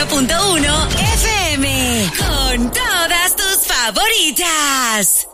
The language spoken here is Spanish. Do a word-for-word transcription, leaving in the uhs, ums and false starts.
punto uno F M. Con todas tus favoritas.